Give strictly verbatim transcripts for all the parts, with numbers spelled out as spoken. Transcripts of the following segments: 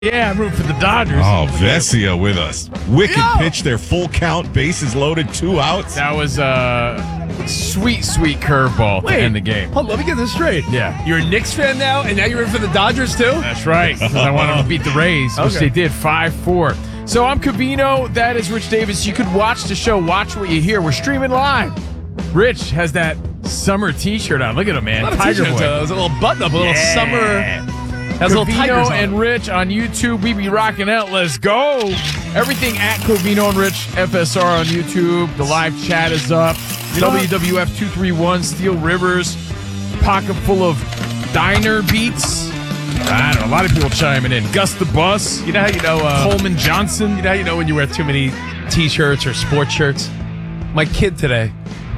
Yeah, I'm rooting for the Dodgers. Oh, Vesia with us. Wicked Yo! pitch there, full count, bases loaded, two outs. That was a sweet, sweet curveball to Wait, end the game. Hold on, let me get this straight. Yeah. You're a Knicks fan now, and now you're in for the Dodgers, too? That's right, because I wanted them to beat the Rays, which Okay. they did, five four. So I'm Covino. That is Rich Davis. You could watch the show, watch what you hear. We're streaming live. Rich has that summer T-shirt on. Look at him, man. Tiger T-shirts, Boy. uh, it was a little button-up, a little Yeah. summer... Has little tigers Covino on and it. Rich on YouTube. We be rocking out. Let's go. Everything at Covino and Rich F S R on YouTube. The live chat is up. W W F two three one, Steel Rivers. Pocket full of diner beats. I don't know. A lot of people chiming in. Gus the Bus. You know how you know... Uh, Coleman Johnson. You know how you know when you wear too many T-shirts or sports shirts? My kid today,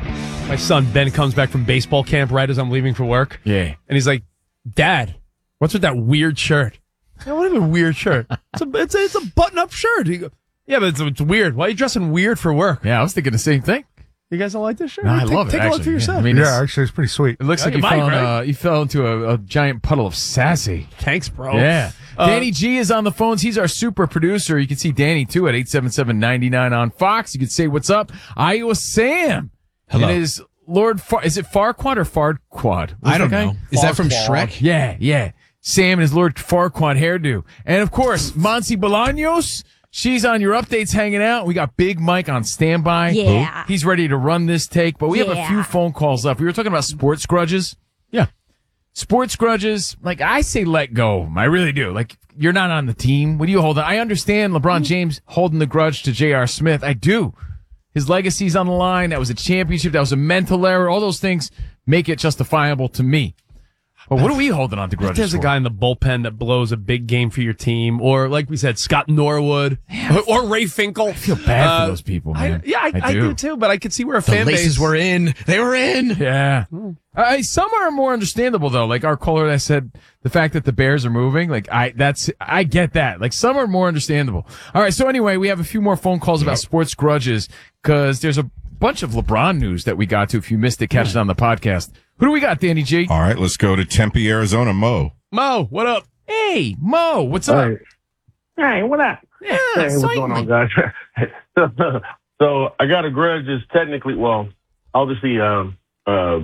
my son Ben, comes back from baseball camp right as I'm leaving for work. Yeah. And he's like, Dad, what's with that weird shirt? Yeah, what is a weird shirt? It's a, it's a, it's a button-up shirt. He go, yeah, but it's, it's weird. Why are you dressing weird for work? Yeah, I was thinking the same thing. You guys don't like this shirt? No, I take, love it, Take a look actually. for yourself. I mean, Yeah, it's- actually, it's pretty sweet. It looks like Like you Mike, fell, in, right? uh, you fell into a, a giant puddle of sassy. Thanks, bro. Yeah. Uh, Danny G is on the phones. He's our super producer. You can see Danny, too, at eight seven seven, nine nine on Fox. You can say, what's up? Iowa Sam. Hello. It is Lord Far- Is it Farquad or Farquad? What's I don't that guy? know. Is that from Farquaad. Shrek? Yeah, yeah. Sam and his Lord Farquad hairdo. And, of course, Monsi Bolaños. She's on your updates hanging out. We got Big Mike on standby. Yeah. He's ready to run this take, but we have a Yeah. few phone calls left. We were talking about sports grudges. Yeah. Sports grudges, like I say let go of them. I really do. Like you're not on the team. What do you hold on? I understand LeBron James holding the grudge to J R. Smith. I do. His legacy's on the line. That was a championship. That was a mental error. All those things make it justifiable to me. But what are we holding on to If grudges there's a for? guy in the bullpen that blows a big game for your team, or like we said, Scott Norwood, or, or Ray Finkel. I feel bad for those people, man. yeah, I, I I, do. do too, but I could see where a The fan laces base... were in. They were in. Yeah. Uh, some are more understandable though. Like our caller that said the fact that the Bears are moving. Like I, that's, I get that. Like some are more understandable. All right. So anyway, we have a few more phone calls about sports grudges because there's a bunch of LeBron news that we got to. If you missed it, catch it on the podcast. Who do we got, Danny G? All right, let's go to Tempe, Arizona. Mo. Mo, what up? Hey, Mo, what's up? Hey, hey, what up? Yeah, Hey, what's going on, guys? So I got a grudge. Is technically, well, obviously, um, uh,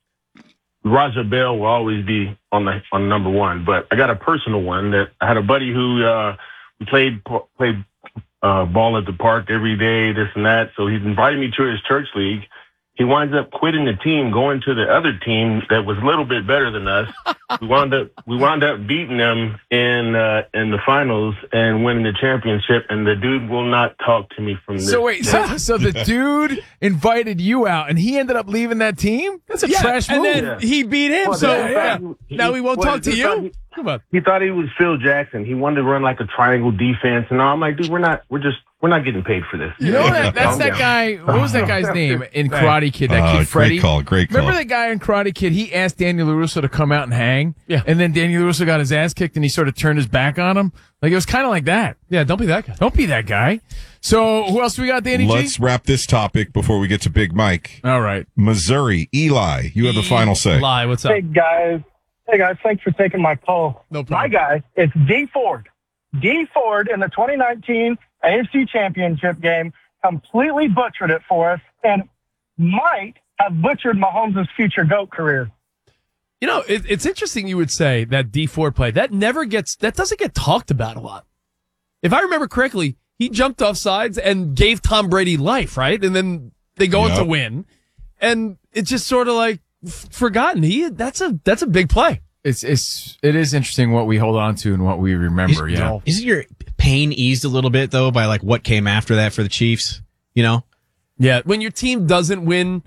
Raja Bell will always be on the on number one. But I got a personal one that I had a buddy who uh, played played uh, ball at the park every day, this and that. So he's invited me to his church league. He winds up quitting the team, going to the other team that was a little bit better than us. we wound up we wound up beating them in uh, in the finals and winning the championship. And the dude will not talk to me from this. So wait, so, so the dude invited you out and he ended up leaving that team? That's a Yeah, trash and move. then Yeah. he beat him, Well, so yeah, yeah. he- now he won't well, talk to he you? thought he- Come on. He thought he was Phil Jackson. He wanted to run like a triangle defense, and I'm like, dude, we're not. We're just. We're not getting paid for this. You know that? That's Calm that down. guy. What was that guy's name in Karate Kid? That Uh, kid, great Freddie. call, great call. Remember that guy in Karate Kid? He asked Daniel LaRusso to come out and hang. Yeah. And then Daniel LaRusso got his ass kicked, and he sort of turned his back on him. Like it was kind of like that. Yeah, don't be that guy. Don't be that guy. So who else we got, Danny Let's G? wrap this topic before we get to Big Mike. All right. Missouri, Eli, you have the final say. Lie, what's up? Hey guys, hey guys, thanks for taking my call. No My problem. guy, it's D Ford. D Ford in the twenty nineteen A F C Championship game completely butchered it for us and might have butchered Mahomes' future GOAT career. You know, it, it's interesting you would say that D Ford play. That never gets, that doesn't get talked about a lot. If I remember correctly, he jumped off sides and gave Tom Brady life, right? And then they go on Yep. to win. And it's just sort of like f- forgotten. He, that's a, that's a big play. It's it's it is interesting what we hold on to and what we remember. Is- Yeah. Isn't your pain eased a little bit, though, by like what came after that for the Chiefs? You know? Yeah. When your team doesn't win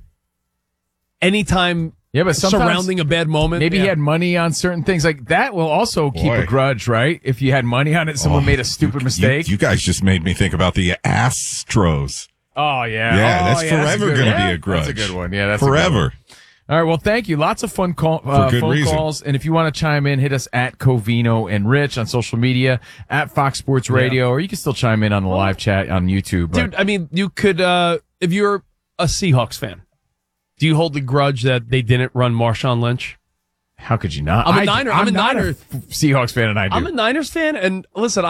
anytime Yeah, but sometimes surrounding a bad moment. maybe yeah. he had money on certain things. Like that will also keep Boy. a grudge, right? If you had money on it, someone Oh, made a stupid you- mistake. You, you guys just made me think about the Astros. oh yeah, Yeah, Oh, that's yeah, forever good going to one. be a grudge. That's a good one. Yeah, that's a good forever. one. All right, well, thank you. Lots of fun call, uh, For good phone reason. calls. And if you want to chime in, hit us at Covino and Rich on social media, at Fox Sports Radio, or you can still chime in on the live chat on YouTube. But Dude, I mean, you could, uh, if you're a Seahawks fan, do you hold the grudge that they didn't run Marshawn Lynch? How could you not? I'm a I- Niner- I'm a not Niner- F- Seahawks fan, and I do. I'm a Niners fan, and listen,